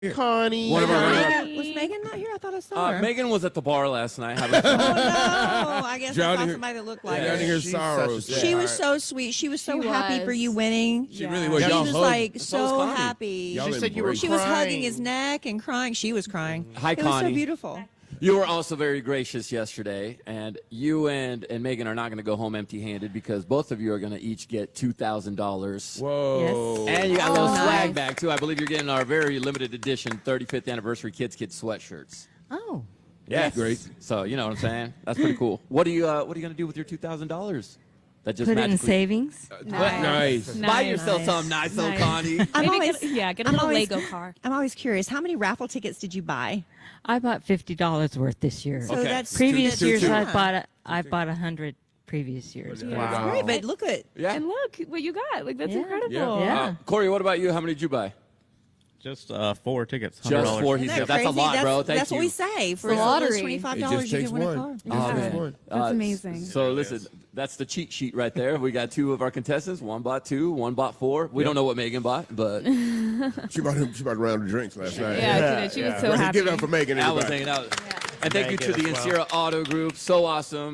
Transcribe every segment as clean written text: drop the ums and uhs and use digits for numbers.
Connie. One of our Was Megan not here? I thought I saw her. Megan was at the bar last night. Having Oh, no. I guess I Drowning saw her- somebody that looked like Drowning her. her sorrows. She was so sweet. She was so happy for you winning. She really was. She Y'all was hugged. like So was so Connie. happy. Y'all She said you were was hugging his neck and crying. She was crying. Hi, It was so Connie. beautiful. You were also very gracious yesterday, and you and Megan are not going to go home empty-handed because both of you are going to each get $2,000. Whoa. And you got a little Oh, swag nice. back, too. I believe you're getting our very limited edition 35th anniversary Kids Kid sweatshirts. Oh. Yeah, Great. So, you know what I'm saying? That's pretty cool. What are you going to do with your $2,000? That just Put it in magically- savings. Nice. Buy yourself something nice, little Connie. Maybe get a little Lego car. I'm always curious. How many raffle tickets did you buy? I bought $50 worth this year. So Okay. that's Previous two- years, two- I bought 100 previous years. Wow. Great, but look at Yeah. And look what you got. Like, that's Yeah. incredible. Yeah. Corey, what about you? How many did you buy? Just 4 tickets. Just $100. 4. He Isn't said, that that's a crazy? lot, bro. Thank that's you. what we say. For The lottery. $25, It just you takes can win a one. car. It just takes one. That's amazing. So listen, that's the cheat sheet right there. We got 2 of our contestants. One bought 2, one bought 4. We don't know what Megan bought, but She bought a round of drinks last night. Yeah, she was so happy. Give it up for Megan. Al was everybody. hanging out. And thank you to the Megan as well. Insira Auto Group. So awesome.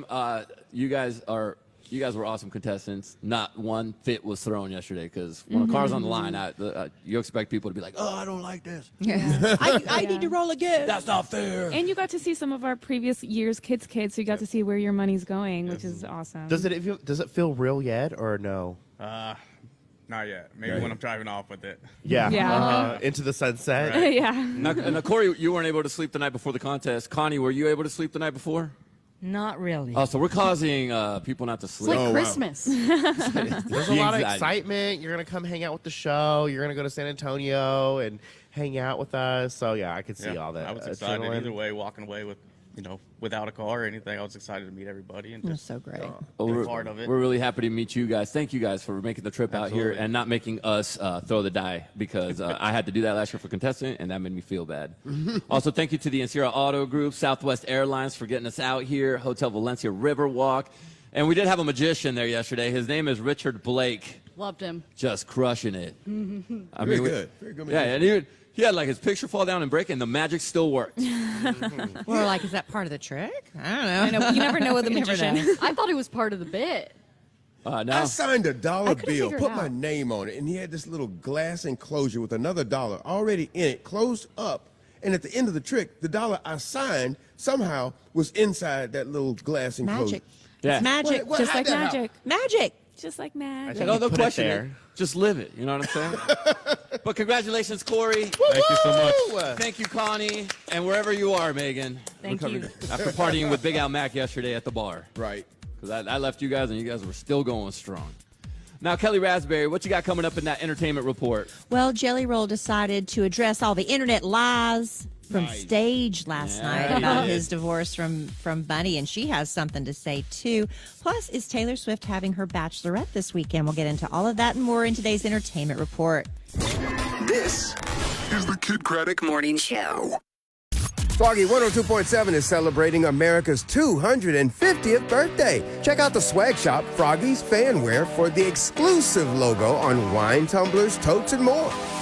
You guys were awesome contestants. Not one fit was thrown yesterday because when a car's on the line, you expect people to be like, "Oh, I don't like this. I need to roll again. That's not fair." And you got to see some of our previous year's kids, so you got to see where your money's going, which is awesome. Does it feel real yet or no? Not yet. Maybe when I'm driving off with it. Yeah. Yeah. Into the sunset. yeah. Now, Corey, you weren't able to sleep the night before the contest. Connie, were you able to sleep the night before? Not really. Oh, so we're causing people not to It's sleep. like wow. Christmas. There's a lot of Anxiety. excitement. You're gonna come hang out with the show. You're gonna go to San Antonio and hang out with us. So yeah, I could see all that. I was excited adrenaline. either way, walking away with, without a car or anything. I was excited to meet everybody and That's just so great. Well, be we're, part of it. we're really happy to meet you guys. Thank you guys for making the trip out here and not making us throw the die because I had to do that last year for contestant and that made me feel bad. Also, thank you to the Insira Auto Group, Southwest Airlines for getting us out here, Hotel Valencia Riverwalk. And we did have a magician there yesterday. His name is Richard Blake, Loved him. just crushing it. I Very we- good. Very good. Yeah, and he had like his picture fall down and break and the magic still worked. We're like, is that part of the trick? I don't know. I know, you never know with a You never magician. know. I thought it was part of the bit. I Now, signed a dollar couldn't bill, figure it put my out. name on it, and he had this little glass enclosure with another dollar already in it, closed up. And at the end of the trick, the dollar I signed somehow was inside that little glass enclosure. Magic. Yeah. It's magic. What- Just how'd like that happen? magic. Magic. Just like I magic. think no, you no put it question. there. Just live it. You know what I'm saying? But congratulations, Corey. Thank you so much. Thank you, Connie. And wherever you are, Megan. Thank you. After partying with Big Al Mac yesterday at the bar. Right. Because I left you guys and you guys were still going strong. Now, Kelly Raspberry, what you got coming up in that entertainment report? Well, Jelly Roll decided to address all the internet lies from stage last Yeah, night he about did. his divorce from Bunny, and she has something to say too. Plus, is Taylor Swift having her bachelorette this weekend? We'll get into all of that and more in today's entertainment report. This is the Kid Craddock Morning Show. Froggy 102.7 is celebrating America's 250th birthday. Check out the swag shop, Froggy's Fanwear, for the exclusive logo on wine, tumblers, totes, and more.